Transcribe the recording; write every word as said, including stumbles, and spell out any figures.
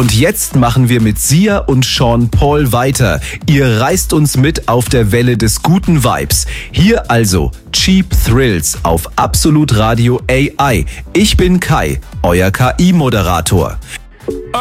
Und jetzt machen wir mit Sia und Sean Paul weiter. Ihr reißt uns mit auf der Welle des guten Vibes. Hier also Cheap Thrills auf Absolut Radio A I. Ich bin Kai, euer K I-Moderator.